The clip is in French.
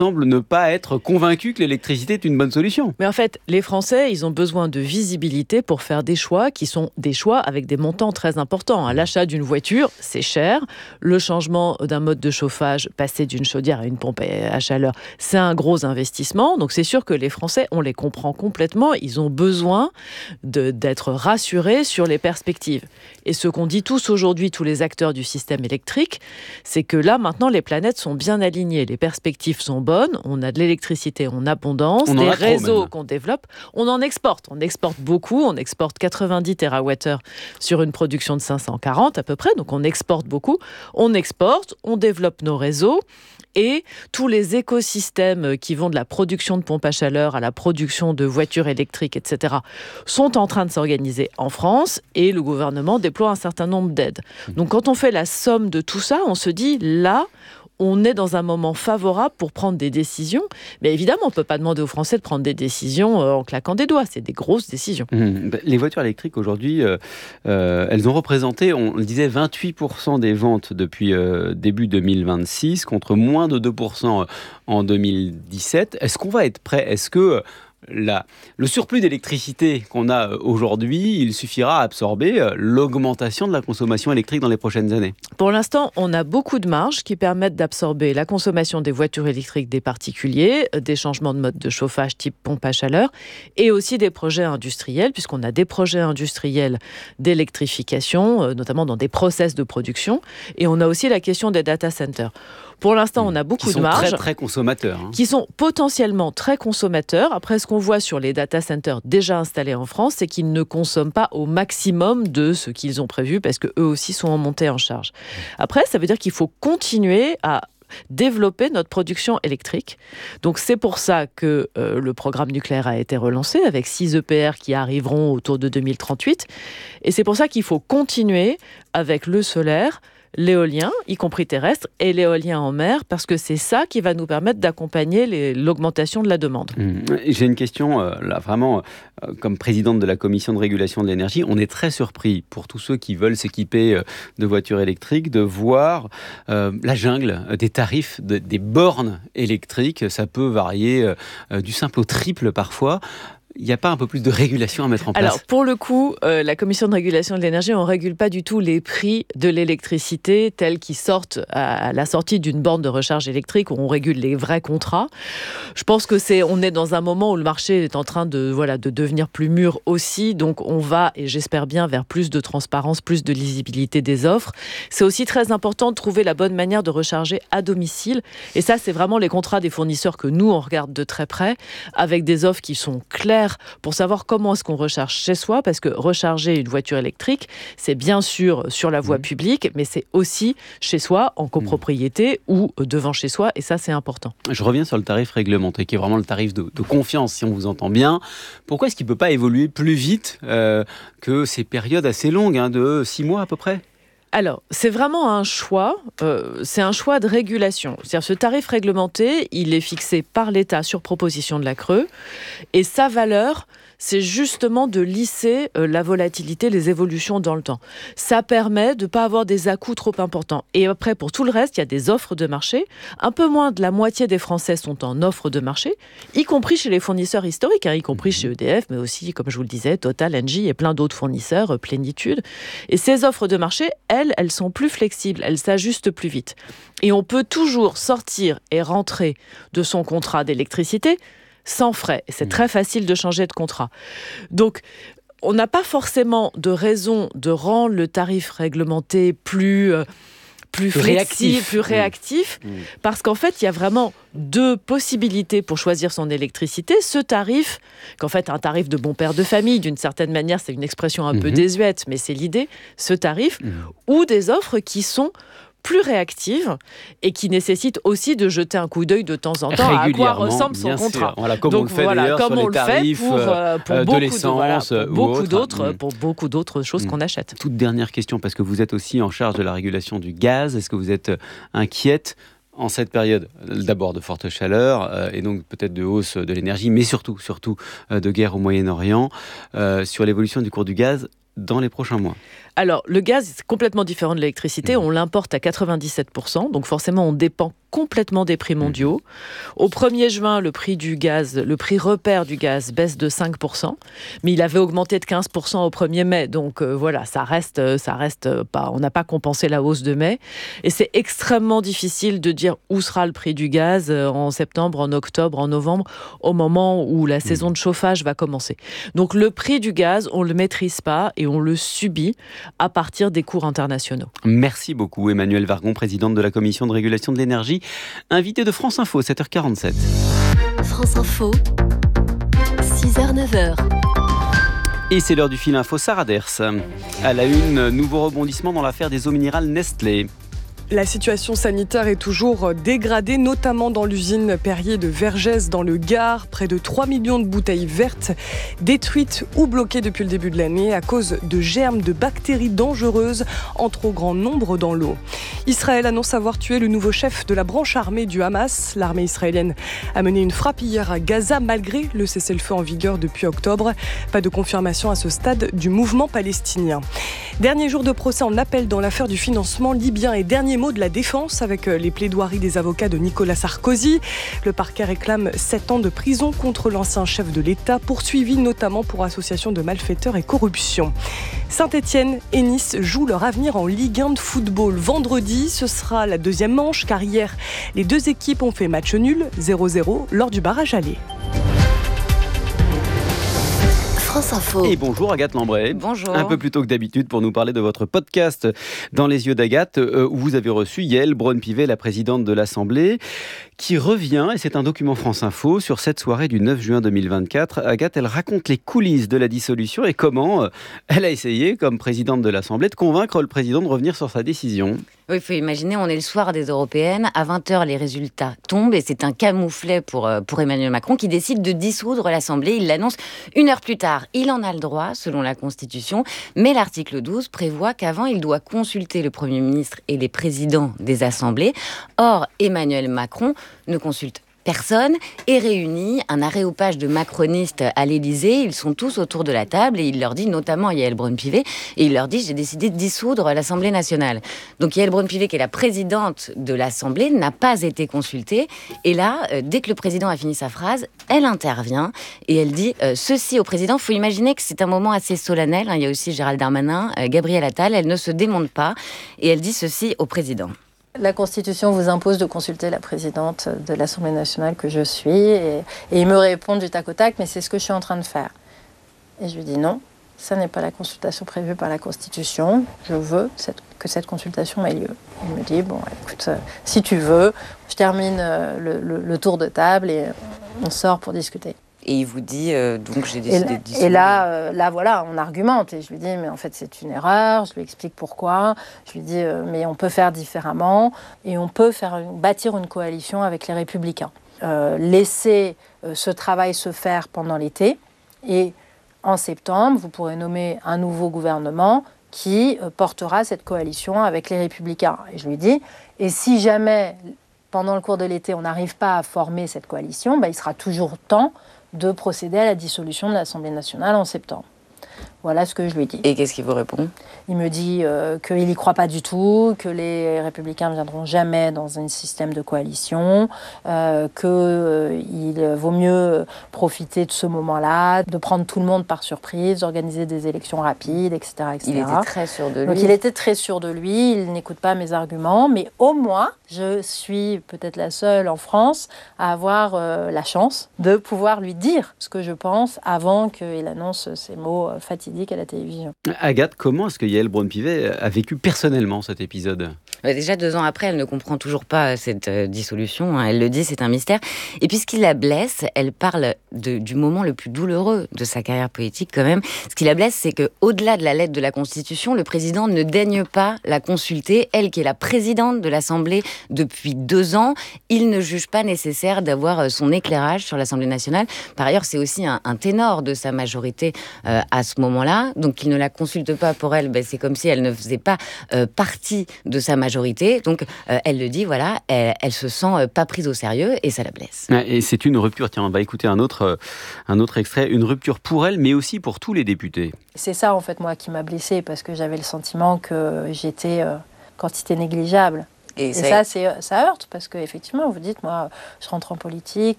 semble ne pas être convaincu que l'électricité est une bonne solution. Mais en fait, les Français, ils ont besoin de visibilité pour faire des choix qui sont des choix avec des montants très importants. L'achat d'une voiture, c'est cher. Le changement d'un mode de chauffage, passer d'une chaudière à une pompe à chaleur, c'est un gros investissement. Donc c'est sûr que les Français, on les comprend complètement. Ils ont besoin d'être rassurés sur les perspectives. Et ce qu'on dit tous aujourd'hui, tous les acteurs du système électrique, c'est que là, maintenant, les planètes sont bien alignées. Les perspectives sont bonnes. On a de l'électricité en abondance, des réseaux qu'on développe. On en exporte. On exporte beaucoup. On exporte 90 TWh sur une production de 540 à peu près. Donc on exporte beaucoup. On exporte, on développe nos réseaux. Et tous les écosystèmes qui vont de la production de pompes à chaleur à la production de voitures électriques, etc., sont en train de s'organiser en France et le gouvernement déploie un certain nombre d'aides. Donc quand on fait la somme de tout ça, on se dit là, on est dans un moment favorable pour prendre des décisions. Mais évidemment, on ne peut pas demander aux Français de prendre des décisions en claquant des doigts. C'est des grosses décisions. Les voitures électriques, aujourd'hui, elles ont représenté, on le disait, 28% des ventes depuis début 2026, contre moins de 2% en 2017. Est-ce qu'on va être prêt ? Est-ce que le surplus d'électricité qu'on a aujourd'hui, il suffira à absorber l'augmentation de la consommation électrique dans les prochaines années ? Pour l'instant, on a beaucoup de marges qui permettent d'absorber la consommation des voitures électriques des particuliers, des changements de mode de chauffage type pompe à chaleur et aussi des projets industriels, puisqu'on a des projets industriels d'électrification, notamment dans des process de production, et on a aussi la question des data centers. Pour l'instant, on a beaucoup de marges. Qui sont très consommateurs. Qui sont potentiellement très consommateurs. Après, ce qu'on voit sur les data centers déjà installés en France, c'est qu'ils ne consomment pas au maximum de ce qu'ils ont prévu parce qu'eux aussi sont en montée en charge. Après, ça veut dire qu'il faut continuer à développer notre production électrique. Donc c'est pour ça que le programme nucléaire a été relancé avec 6 EPR qui arriveront autour de 2038. Et c'est pour ça qu'il faut continuer avec le solaire, l'éolien, y compris terrestre, et l'éolien en mer, parce que c'est ça qui va nous permettre d'accompagner l'augmentation de la demande. J'ai une question, là, vraiment, comme présidente de la commission de régulation de l'énergie, on est très surpris, pour tous ceux qui veulent s'équiper de voitures électriques, de voir la jungle des tarifs, des bornes électriques. Ça peut varier du simple au triple parfois. Il n'y a pas un peu plus de régulation à mettre en place ? Alors, pour le coup, la Commission de régulation de l'énergie, on ne régule pas du tout les prix de l'électricité tels qu'ils sortent à la sortie d'une borne de recharge électrique où on régule les vrais contrats. Je pense on est dans un moment où le marché est en train de devenir plus mûr aussi. Donc, on va, et j'espère bien, vers plus de transparence, plus de lisibilité des offres. C'est aussi très important de trouver la bonne manière de recharger à domicile. Et ça, c'est vraiment les contrats des fournisseurs que nous, on regarde de très près, avec des offres qui sont claires pour savoir comment est-ce qu'on recharge chez soi, parce que recharger une voiture électrique, c'est bien sûr sur la voie publique, mais c'est aussi chez soi, en copropriété ou devant chez soi, et ça, c'est important. Je reviens sur le tarif réglementé, qui est vraiment le tarif de confiance, si on vous entend bien. Pourquoi est-ce qu'il ne peut pas évoluer plus vite que ces périodes assez longues, de 6 mois à peu près ? Alors, c'est vraiment un choix, c'est un choix de régulation. C'est-à-dire ce tarif réglementé, il est fixé par l'État sur proposition de la CRE, et sa valeur, c'est justement de lisser la volatilité, les évolutions dans le temps. Ça permet de ne pas avoir des à-coups trop importants. Et après, pour tout le reste, il y a des offres de marché. Un peu moins de la moitié des Français sont en offre de marché, y compris chez les fournisseurs historiques, y compris chez EDF, mais aussi, comme je vous le disais, Total, Engie et plein d'autres fournisseurs, Plénitude. Et ces offres de marché, elles sont plus flexibles, elles s'ajustent plus vite. Et on peut toujours sortir et rentrer de son contrat d'électricité sans frais. C'est très facile de changer de contrat. Donc, on n'a pas forcément de raison de rendre le tarif réglementé plus flexible, plus réactif, parce qu'en fait, il y a vraiment 2 possibilités pour choisir son électricité. Ce tarif, qu'en fait, un tarif de bon père de famille, d'une certaine manière, c'est une expression un peu désuète, mais c'est l'idée, ce tarif, ou des offres qui sont plus réactive et qui nécessite aussi de jeter un coup d'œil de temps en temps à quoi ressemble son contrat. Voilà, comme on le fait d'ailleurs sur les tarifs de l'essence pour beaucoup d'autres choses qu'on achète. Toute dernière question, parce que vous êtes aussi en charge de la régulation du gaz. Est-ce que vous êtes inquiète en cette période, d'abord de forte chaleur et donc peut-être de hausse de l'énergie, mais surtout de guerre au Moyen-Orient, sur l'évolution du cours du gaz dans les prochains mois? Alors, le gaz, c'est complètement différent de l'électricité. On l'importe à 97%, donc forcément, on dépend complètement des prix mondiaux. Au 1er juin, le prix repère du gaz baisse de 5%, mais il avait augmenté de 15% au 1er mai. Donc voilà, ça reste pas. On n'a pas compensé la hausse de mai. Et c'est extrêmement difficile de dire où sera le prix du gaz en septembre, en octobre, en novembre, au moment où la saison de chauffage va commencer. Donc le prix du gaz, on ne le maîtrise pas et on le subit à partir des cours internationaux. Merci beaucoup Emmanuelle Vargon, présidente de la Commission de régulation de l'énergie, invitée de France Info, 7h47. France Info, 6h-9h. Et c'est l'heure du fil info, Sarah Ders. À la une, nouveau rebondissement dans l'affaire des eaux minérales Nestlé. La situation sanitaire est toujours dégradée, notamment dans l'usine Perrier de Vergès dans le Gard. Près de 3 millions de bouteilles vertes détruites ou bloquées depuis le début de l'année à cause de germes de bactéries dangereuses en trop grand nombre dans l'eau. Israël annonce avoir tué le nouveau chef de la branche armée du Hamas. L'armée israélienne a mené une frappe hier à Gaza malgré le cessez-le-feu en vigueur depuis octobre. Pas de confirmation à ce stade du mouvement palestinien. Dernier jour de procès en appel dans l'affaire du financement libyen et dernier mot de la défense avec les plaidoiries des avocats de Nicolas Sarkozy. Le parquet réclame 7 ans de prison contre l'ancien chef de l'État, poursuivi notamment pour association de malfaiteurs et corruption. Saint-Etienne et Nice jouent leur avenir en Ligue 1 de football. Vendredi, ce sera la deuxième manche, car hier, les deux équipes ont fait match nul, 0-0, lors du barrage aller. France Info. Et bonjour Agathe Lambray. Bonjour. Un peu plus tôt que d'habitude pour nous parler de votre podcast Dans les yeux d'Agathe, où vous avez reçu Yaël Braun-Pivet, la présidente de l'Assemblée, qui revient, et c'est un document France Info, sur cette soirée du 9 juin 2024. Agathe, elle raconte les coulisses de la dissolution et comment elle a essayé, comme présidente de l'Assemblée, de convaincre le président de revenir sur sa décision. Oui, il faut imaginer, on est le soir des Européennes, à 20h les résultats tombent et c'est un camouflet pour Emmanuel Macron qui décide de dissoudre l'Assemblée. Il l'annonce 1 heure plus tard. Il en a le droit, selon la Constitution, mais l'article 12 prévoit qu'avant, il doit consulter le Premier ministre et les présidents des assemblées. Or, Emmanuel Macron ne consulte personne et réunit un aréopage de macronistes à l'Élysée. Ils sont tous autour de la table et il leur dit, notamment Yaël Braun-Pivet, et il leur dit « j'ai décidé de dissoudre l'Assemblée nationale ». Donc Yaël Braun-Pivet, qui est la présidente de l'Assemblée, n'a pas été consultée. Et là, dès que le président a fini sa phrase, elle intervient et elle dit ceci au président. Il faut imaginer que c'est un moment assez solennel. Il y a aussi Gérald Darmanin, Gabriel Attal. Elle ne se démonte pas et elle dit ceci au président. La Constitution vous impose de consulter la présidente de l'Assemblée nationale que je suis et il me répond du tac au tac, mais c'est ce que je suis en train de faire. Et je lui dis non, ça n'est pas la consultation prévue par la Constitution, je veux que cette consultation ait lieu. Il me dit, bon écoute, si tu veux, je termine le tour de table et on sort pour discuter. Et il vous dit, donc j'ai décidé de dissoudre. Et là, voilà, on argumente. Et je lui dis, mais en fait, c'est une erreur. Je lui explique pourquoi. Je lui dis, mais on peut faire différemment. Et on peut bâtir une coalition avec les Républicains. Laisser ce travail se faire pendant l'été. Et en septembre, vous pourrez nommer un nouveau gouvernement qui portera cette coalition avec les Républicains. Et je lui dis, et si jamais, pendant le cours de l'été, on n'arrive pas à former cette coalition, il sera toujours temps de procéder à la dissolution de l'Assemblée nationale en septembre. Voilà ce que je lui dis. Et qu'est-ce qu'il vous répond ? Il me dit qu'il n'y croit pas du tout, que les Républicains ne viendront jamais dans un système de coalition, qu'il vaut mieux profiter de ce moment-là, de prendre tout le monde par surprise, d'organiser des élections rapides, etc., etc. Il était très sûr de lui. Donc il était très sûr de lui, il n'écoute pas mes arguments, mais au moins, je suis peut-être la seule en France à avoir la chance de pouvoir lui dire ce que je pense avant qu'il annonce ces mots fatidiques à la télévision. Agathe, comment est-ce que Yaël Braun-Pivet a vécu personnellement cet épisode ? Déjà 2 ans après, elle ne comprend toujours pas cette dissolution. Elle le dit, c'est un mystère. Et puis ce qui la blesse, elle parle du moment le plus douloureux de sa carrière politique quand même. Ce qui la blesse, c'est qu'au-delà de la lettre de la Constitution, le président ne daigne pas la consulter. Elle, qui est la présidente de l'Assemblée depuis 2 ans, il ne juge pas nécessaire d'avoir son éclairage sur l'Assemblée nationale. Par ailleurs, c'est aussi un ténor de sa majorité à ce moment-là. Donc il ne la consulte pas pour elle. C'est comme si elle ne faisait pas partie de sa majorité. Donc, elle le dit, voilà, elle se sent pas prise au sérieux et ça la blesse. Et c'est une rupture. Tiens, on va écouter un autre extrait. Une rupture pour elle, mais aussi pour tous les députés. C'est ça, en fait, moi, qui m'a blessée parce que j'avais le sentiment que j'étais quantité négligeable. Et ça heurte, parce qu'effectivement, vous dites, moi, je rentre en politique,